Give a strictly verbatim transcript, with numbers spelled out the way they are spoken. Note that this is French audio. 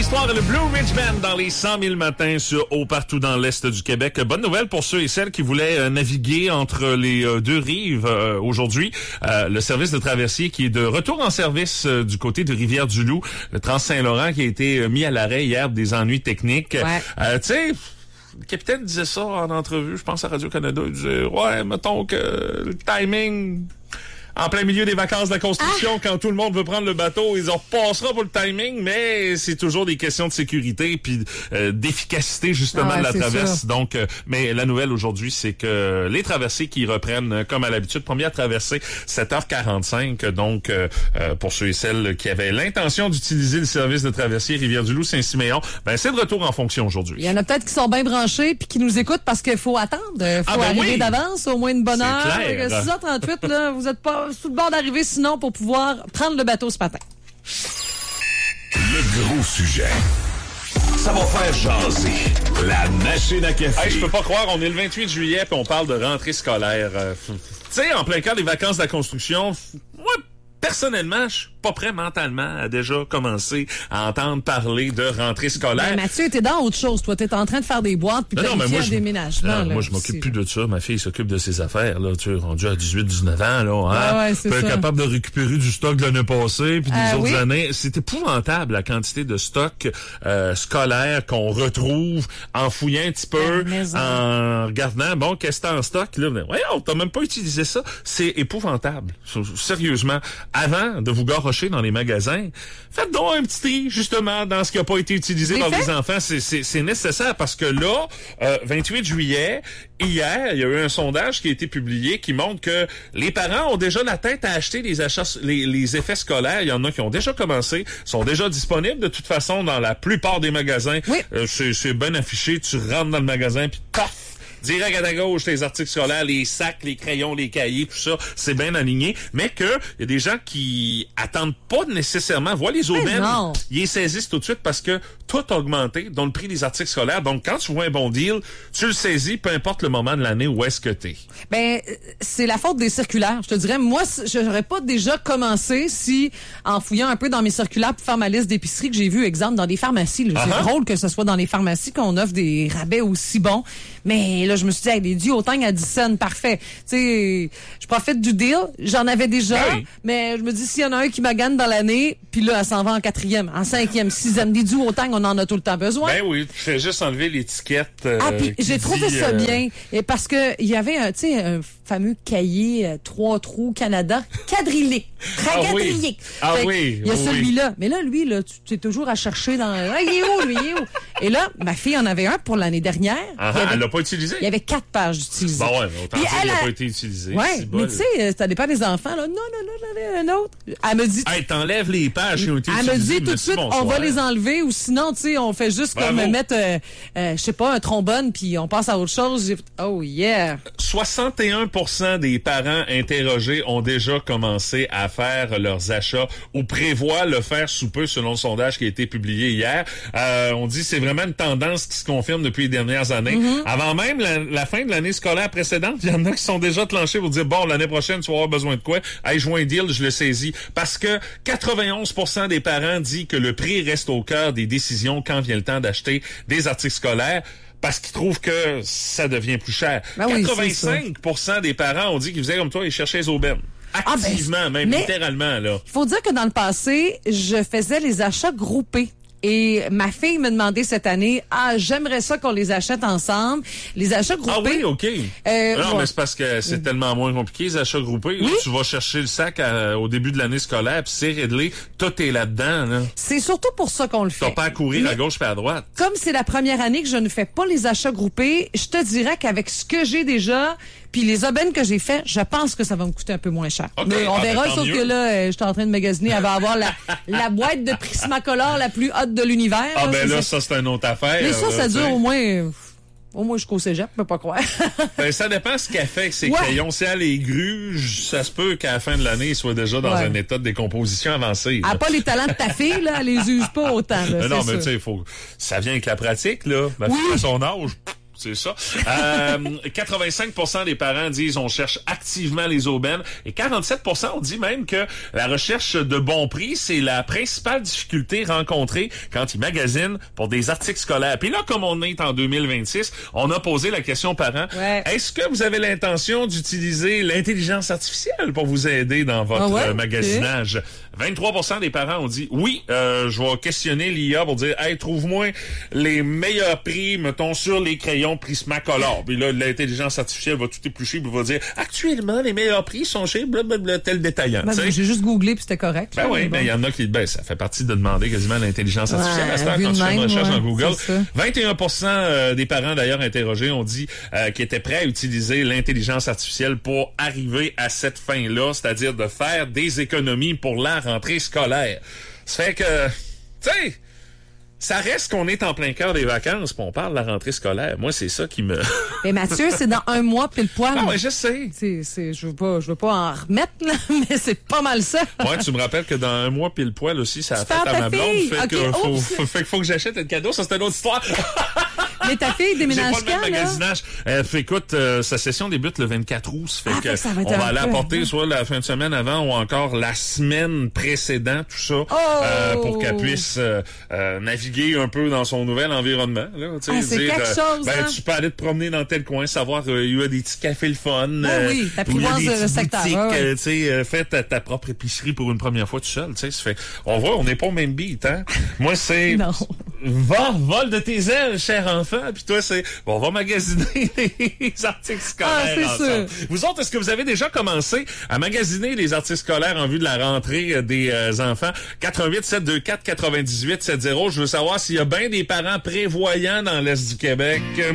Histoire, le Blue Ridge Band dans les cent mille matins sur haut partout dans l'Est du Québec. Bonne nouvelle pour ceux et celles qui voulaient euh, naviguer entre les euh, deux rives euh, aujourd'hui. Euh, le service de traversier qui est de retour en service euh, du côté de Rivière-du-Loup. Le Trans-Saint-Laurent qui a été euh, mis à l'arrêt hier pour des ennuis techniques. Ouais. Euh, tu sais... Le capitaine disait ça en entrevue, je pense à Radio-Canada. Il disait, ouais, mettons que le timing... En plein milieu des vacances de la construction, ah! Quand tout le monde veut prendre le bateau, ils en repassera pour le timing, mais c'est toujours des questions de sécurité puis euh, d'efficacité justement ah ouais, de la traverse. Sûr. Donc, euh, mais la nouvelle aujourd'hui, c'est que les traversées qui reprennent euh, comme à l'habitude, première traversée sept heures quarante-cinq. Donc, euh, euh, pour ceux et celles qui avaient l'intention d'utiliser le service de traversier Rivière-du-Loup Saint-Siméon, ben c'est de retour en fonction aujourd'hui. Il y en a peut-être qui sont bien branchés puis qui nous écoutent parce qu'il faut attendre, il faut ah ben arriver oui. d'avance, au moins une bonne c'est heure. Clair. six heures trente-huit, là, vous êtes pas sous le bord d'arriver sinon pour pouvoir prendre le bateau ce matin. Le gros sujet. Ça va faire jaser. La machine à café. Hey, je peux pas croire, on est le vingt-huit juillet puis on parle de rentrée scolaire. Euh, tu sais, en plein cœur des vacances de la construction, moi, personnellement, je suis pas prêt mentalement à déjà commencer à entendre parler de rentrée scolaire. Mais Mathieu, t'es dans autre chose. Toi, t'es en train de faire des boîtes puis planifier un déménagement. Non, là, moi, je m'occupe plus de ça. Ma fille s'occupe de ses affaires. Là, tu es rendu à dix-huit dix-neuf ans. Là, hein? Ouais, ouais, c'est peut être ça. capable de récupérer du stock de l'année passée puis des Ah, autres oui? années. C'est épouvantable la quantité de stock euh, scolaire qu'on retrouve en fouillant un petit peu, en regardant, bon, qu'est-ce que t'as en stock? Là, mais, voyons, t'as même pas utilisé ça. C'est épouvantable. Sérieusement. Avant de vous garrocher dans les magasins, faites donc un petit tri, justement, dans ce qui n'a pas été utilisé par les enfants. C'est, c'est, c'est nécessaire parce que là, euh, vingt-huit juillet, hier, il y a eu un sondage qui a été publié qui montre que les parents ont déjà la tête à acheter les achats, les, les effets scolaires. Il y en a qui ont déjà commencé, sont déjà disponibles de toute façon dans la plupart des magasins. Oui. Euh, c'est, c'est bien affiché. Tu rentres dans le magasin puis paf! Direct à ta gauche, les articles scolaires, les sacs, les crayons, les cahiers, tout ça, c'est bien aligné. Mais que il y a des gens qui attendent pas nécessairement, voient les aubaines, ils les saisissent tout de suite parce que tout a augmenté, dont le prix des articles scolaires. Donc, quand tu vois un bon deal, tu le saisis, peu importe le moment de l'année où est-ce que t'es. Ben, c'est la faute des circulaires. Je te dirais, moi, j'aurais pas déjà commencé si, en fouillant un peu dans mes circulaires pour faire ma liste d'épicerie que j'ai vu, exemple, dans des pharmacies. Là, c'est uh-huh. drôle que ce soit dans les pharmacies qu'on offre des rabais aussi bons. Mais là, je me suis dit, hey, les duotangs à dix cents, parfait. Tu sais, je profite du deal. J'en avais déjà. Oui. Mais je me dis, s'il y en a un qui magane dans l'année, puis là, elle s'en va en quatrième, en cinquième, sixième. Des duotangs, on en a tout le temps besoin. Ben oui, tu fais juste enlever l'étiquette. Euh, ah, puis j'ai trouvé dit, ça euh... bien. Et parce que il y avait un, tu sais, un fameux cahier euh, trois trous Canada quadrillé. Quadrillé. Ah oui. Ah oui. Il y a oui, celui-là. Oui. Mais là, lui, là, tu es toujours à chercher dans. Ah, il est où, lui, il est où? Et là, ma fille en avait un pour l'année dernière. Ah, avait... elle l'a pas utilisé? Il y avait quatre pages d'utilisé. Bon, ouais, mais autant dire qu'il n'a a... pas été utilisé. Ouais, mais tu sais, ça dépend des enfants, là. Non, non, non, j'en ai un autre. Elle me dit. Hey, t'enlèves les pages qui ont été elle utilisées. Elle me dit tout de suite, on va les enlever, ou sinon, tu sais, on fait juste Bravo. comme mettre, euh, euh, je sais pas, un trombone, puis on passe à autre chose. Oh, yeah. soixante et un pour cent des parents interrogés ont déjà commencé à faire leurs achats ou prévoient le faire sous peu, selon le sondage qui a été publié hier. Euh, on dit que c'est vraiment une tendance qui se confirme depuis les dernières années. Mm-hmm. Avant même la, la fin de l'année scolaire précédente, il y en a qui sont déjà clenchés pour dire, bon, l'année prochaine, tu vas avoir besoin de quoi? Hey, je vois un deal, je le saisis. Parce que quatre-vingt-onze pour cent des parents disent que le prix reste au cœur des décisions quand vient le temps d'acheter des articles scolaires. Parce qu'ils trouvent que ça devient plus cher. Ben oui, quatre-vingt-cinq pour cent des parents ont dit qu'ils faisaient comme toi, ils cherchaient les aubaines. Activement, ah ben, même littéralement, là. Il faut dire que dans le passé, je faisais les achats groupés. Et ma fille me demandait cette année, ah, j'aimerais ça qu'on les achète ensemble. Les achats groupés. Ah oui, OK. Euh, non, ouais. mais c'est parce que c'est mmh. tellement moins compliqué, les achats groupés. Oui? Là, tu vas chercher le sac à, au début de l'année scolaire, puis c'est réglé. Tout est là-dedans, là. C'est surtout pour ça qu'on le fait. T'as pas à courir mais à gauche et à droite. Comme c'est la première année que je ne fais pas les achats groupés, je te dirais qu'avec ce que j'ai déjà, puis les aubaines que j'ai fait, je pense que ça va me coûter un peu moins cher. Okay. Mais on ah, verra, ben, sauf mieux. Que là, je suis en train de magasiner, elle va avoir la, la boîte de Prismacolor la plus haute de l'univers. Ah, là, ben là, ça, ça c'est une autre affaire. Mais ça, là, ça dure au moins... Au moins jusqu'au cégep, je peux pas croire. Ben, ça dépend ce qu'elle fait avec ses ouais. crayons. Si elle les gruge, ça se peut qu'à la fin de l'année, il soit déjà dans ouais. un état de décomposition avancé. Elle n'a pas les talents de ta fille, là. Elle les use pas autant, là. Mais non, sûr. mais tu sais, il faut, ça vient avec la pratique, là. Ma oui. fille, à son âge, c'est ça. Euh, quatre-vingt-cinq pour cent des parents disent on cherche activement les aubaines et quarante-sept pour cent on dit même que la recherche de bon prix, c'est la principale difficulté rencontrée quand ils magasinent pour des articles scolaires. Puis là, comme on est en deux mille vingt-six, on a posé la question aux parents. Ouais. Est-ce que vous avez l'intention d'utiliser l'intelligence artificielle pour vous aider dans votre ah ouais? euh, magasinage? Okay. vingt-trois pour cent des parents ont dit oui, euh, je vais questionner l'I A pour dire hey, trouve-moi les meilleurs prix, mettons, sur les crayons Prismacolor. Puis là, l'intelligence artificielle va tout éplucher et va dire actuellement, les meilleurs prix sont chez blablabla tel détaillant. Ben, j'ai juste googlé puis c'était correct. Ben oui, mais il bon. y en a qui, ben, ça fait partie de demander quasiment l'intelligence artificielle. Ouais, à ce temps, quand tu fais une recherche ouais, dans Google. vingt et un pour cent des parents, d'ailleurs, interrogés ont dit euh, qu'ils étaient prêts à utiliser l'intelligence artificielle pour arriver à cette fin-là, c'est-à-dire de faire des économies pour la rentrée scolaire. Ça fait que, tu sais, ça reste qu'on est en plein cœur des vacances, puis on parle de la rentrée scolaire. Moi, c'est ça qui me... Mais Mathieu, c'est dans un mois pile poil. Ah ouais, je sais. C'est, c'est, je veux pas, je veux pas en remettre, là, mais c'est pas mal ça. Ouais, tu me rappelles que dans un mois pile poil aussi, ça a fait à ma blonde. Fait okay, que faut, faut, fait qu'il faut que j'achète un cadeau. Ça, c'est une autre histoire. Mais ta fille déménage quand, là? J'ai pas le même magasinage. Euh, fait, écoute, euh, sa session débute le vingt-quatre août. Ça fait ah, que ça va on va aller apporter peu. soit la fin de semaine avant ou encore la semaine précédente, tout ça, oh! euh, pour qu'elle puisse euh, euh, naviguer un peu dans son nouvel environnement. Là, ah, c'est dire, quelque euh, chose, ben, hein? tu peux aller te promener dans tel coin, savoir euh, il y a des petits cafés le fun. Oh, euh, oui, t'apprivoises le secteur. Ah, oui. euh, tu sais, euh, fais ta, ta propre épicerie pour une première fois tout seul. Tu sais, ça fait. On voit, on n'est pas au même beat, hein. Moi, c'est. Non. Va, vole de tes ailes, cher enfant. Puis toi, c'est, bon, on va magasiner les articles scolaires ah, ensemble. Sûr. Vous autres, est-ce que vous avez déjà commencé à magasiner les articles scolaires en vue de la rentrée des euh, enfants? quatre un huit sept deux quatre quatre huit sept zéro. Je veux savoir s'il y a bien des parents prévoyants dans l'Est du Québec.